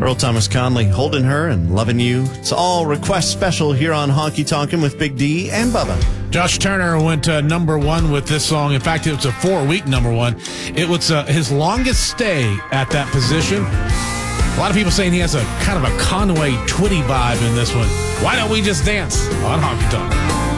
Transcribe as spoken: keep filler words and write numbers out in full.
Earl Thomas Conley, Holding Her and Loving You. It's all request special here on Honky Tonkin' with Big D and Bubba. Josh Turner went uh, number one with this song. In fact, it was a four-week number one. It was uh, his longest stay at that position. A lot of people saying he has a kind of a Conway Twitty vibe in this one. Why don't we just dance on Honky Tonk?